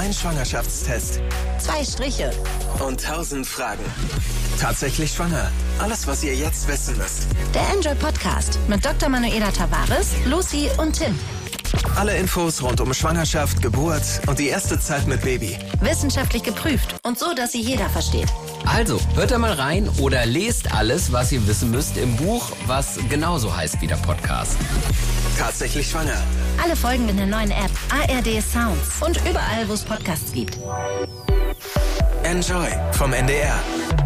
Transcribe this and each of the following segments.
Ein Schwangerschaftstest. 2 Striche. Und 1000 Fragen. Tatsächlich schwanger. Alles, was ihr jetzt wissen müsst. Der Enjoy Podcast mit Dr. Manuela Tavares, Lucy und Tim. Alle Infos rund um Schwangerschaft, Geburt und die erste Zeit mit Baby. Wissenschaftlich geprüft und so, dass sie jeder versteht. Also, hört da mal rein oder lest alles, was ihr wissen müsst im Buch, was genauso heißt wie der Podcast. Tatsächlich schwanger. Alle Folgen in der neuen App ARD Sounds und überall, wo es Podcasts gibt. Enjoy vom NDR.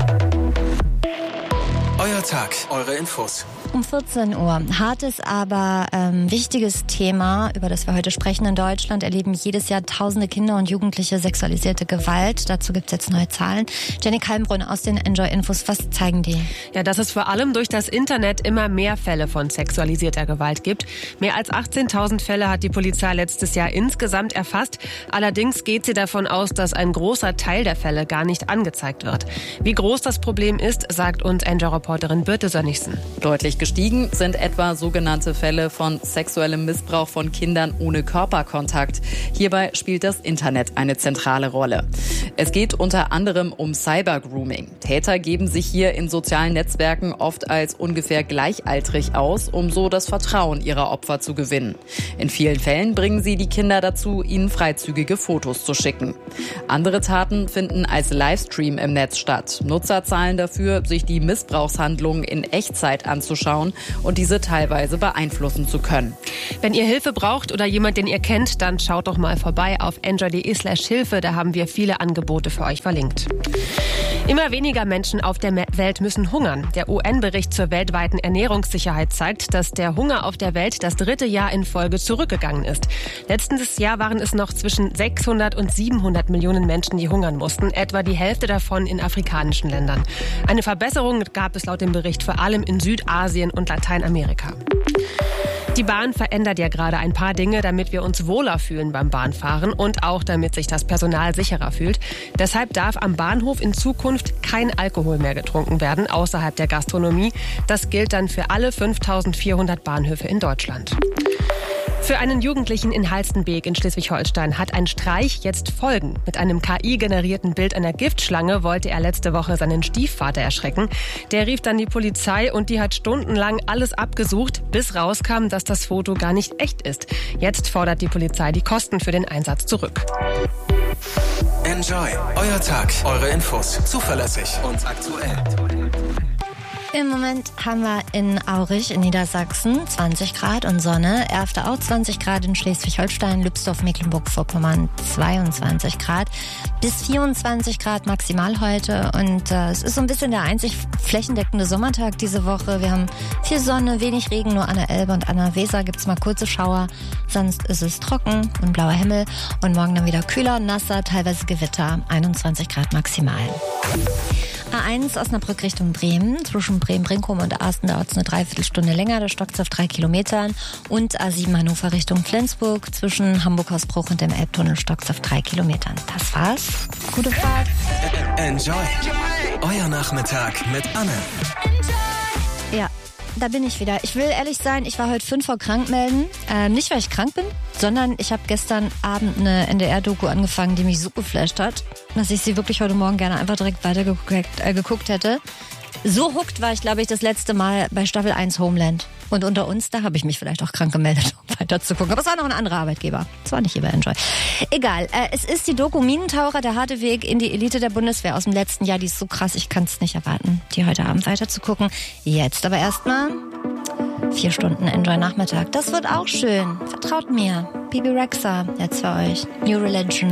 Euer Tag, eure Infos. Um 14 Uhr. Hartes, aber wichtiges Thema, über das wir heute sprechen. In Deutschland erleben jedes Jahr tausende Kinder und Jugendliche sexualisierte Gewalt. Dazu gibt es jetzt neue Zahlen. Jenny Kalmbrunn aus den Enjoy-Infos, was zeigen die? Ja, dass es vor allem durch das Internet immer mehr Fälle von sexualisierter Gewalt gibt. Mehr als 18.000 Fälle hat die Polizei letztes Jahr insgesamt erfasst. Allerdings geht sie davon aus, dass ein großer Teil der Fälle gar nicht angezeigt wird. Wie groß das Problem ist, sagt uns Enjoy-Reporterin Birte Sönnigsen. Deutlich gestiegen sind etwa sogenannte Fälle von sexuellem Missbrauch von Kindern ohne Körperkontakt. Hierbei spielt das Internet eine zentrale Rolle. Es geht unter anderem um Cybergrooming. Täter geben sich hier in sozialen Netzwerken oft als ungefähr gleichaltrig aus, um so das Vertrauen ihrer Opfer zu gewinnen. In vielen Fällen bringen sie die Kinder dazu, ihnen freizügige Fotos zu schicken. Andere Taten finden als Livestream im Netz statt. Nutzer zahlen dafür, sich die Missbrauchshandlungen in Echtzeit anzuschauen und diese teilweise beeinflussen zu können. Wenn ihr Hilfe braucht oder jemand, den ihr kennt, dann schaut doch mal vorbei auf enjoy.de/Hilfe. Da haben wir viele Angebote für euch verlinkt. Immer weniger Menschen auf der Welt müssen hungern. Der UN-Bericht zur weltweiten Ernährungssicherheit zeigt, dass der Hunger auf der Welt das 3. Jahr in Folge zurückgegangen ist. Letztes Jahr waren es noch zwischen 600 und 700 Millionen Menschen, die hungern mussten, etwa die Hälfte davon in afrikanischen Ländern. Eine Verbesserung gab es laut dem Bericht vor allem in Südasien und Lateinamerika. Die Bahn verändert ja gerade ein paar Dinge, damit wir uns wohler fühlen beim Bahnfahren und auch damit sich das Personal sicherer fühlt. Deshalb darf am Bahnhof in Zukunft kein Alkohol mehr getrunken werden, außerhalb der Gastronomie. Das gilt dann für alle 5.400 Bahnhöfe in Deutschland. Für einen Jugendlichen in Halstenbek in Schleswig-Holstein hat ein Streich jetzt Folgen. Mit einem KI-generierten Bild einer Giftschlange wollte er letzte Woche seinen Stiefvater erschrecken. Der rief dann die Polizei und die hat stundenlang alles abgesucht, bis rauskam, dass das Foto gar nicht echt ist. Jetzt fordert die Polizei die Kosten für den Einsatz zurück. Enjoy, euer Tag, eure Infos. Zuverlässig und aktuell. Im Moment haben wir in Aurich in Niedersachsen 20 Grad und Sonne. Erfte auch 20 Grad in Schleswig-Holstein, Lübsdorf, Mecklenburg-Vorpommern 22 Grad. Bis 24 Grad maximal heute. Und es ist so ein bisschen der einzig flächendeckende Sommertag diese Woche. Wir haben viel Sonne, wenig Regen, nur an der Elbe und an der Weser gibt's mal kurze Schauer. Sonst ist es trocken und blauer Himmel. Und morgen dann wieder kühler, nasser, teilweise Gewitter. 21 Grad maximal. A1 Osnabrück Richtung Bremen. Zwischen Bremen-Brinkum und Asten dauert es eine Dreiviertelstunde länger. Da stockt es auf 3 Kilometern. Und A7 Hannover Richtung Flensburg. Zwischen Hamburg-Hausbruch und dem Elbtunnel stockt es auf 3 Kilometern. Das war's. Gute Fahrt. Enjoy. Euer Nachmittag mit Anne. Ja, da bin ich wieder. Ich will ehrlich sein, ich war heute 5 vor krank melden. Nicht, weil ich krank bin, sondern ich habe gestern Abend eine NDR-Doku angefangen, die mich so geflasht hat, dass ich sie wirklich heute Morgen gerne einfach direkt weitergeguckt hätte. So hooked war ich, glaube ich, das letzte Mal bei Staffel 1 Homeland. Und unter uns, da habe ich mich vielleicht auch krank gemeldet, um weiter zu gucken. Aber es war noch ein anderer Arbeitgeber. Es war nicht hier bei Enjoy. Egal, es ist die Doku Minentaucher, der harte Weg in die Elite der Bundeswehr aus dem letzten Jahr. Die ist so krass, ich kann es nicht erwarten, die heute Abend weiter zu gucken. Jetzt aber erstmal 4 Stunden Enjoy Nachmittag. Das wird auch schön. Vertraut mir. Bibi Rexha, jetzt für euch. New Religion.